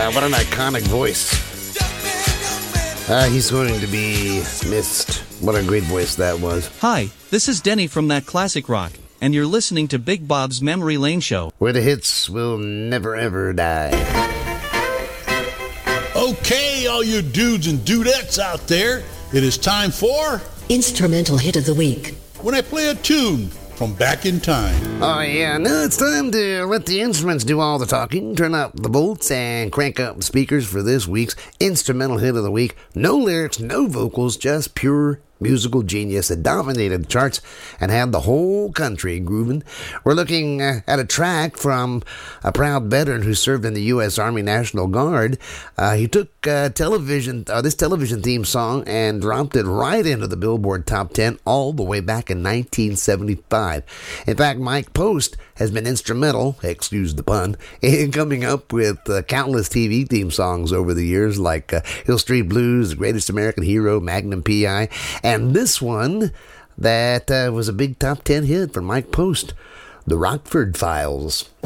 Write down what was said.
What an iconic voice. He's going to be missed. What a great voice that was. Hi, this is Denny from That Classic Rock, and you're listening to Big Bob's Memory Lane Show, where the hits will never ever die. Okay, all you dudes and dudettes out there, it is time for Instrumental Hit of the Week. When I play a tune from back in time. Oh yeah, now it's time to let the instruments do all the talking. Turn up the bolts and crank up the speakers for this week's Instrumental Hit of the Week. No lyrics, no vocals, just pure musical genius that dominated the charts and had the whole country grooving. We're looking at a track from a proud veteran who served in the U.S. Army National Guard. He took this television theme song and dropped it right into the Billboard Top 10 all the way back in 1975. In fact, Mike Post has been instrumental, excuse the pun, in coming up with countless TV theme songs over the years, like Hill Street Blues, The Greatest American Hero, Magnum P.I., and this one that was a big top 10 hit for Mike Post, The Rockford Files.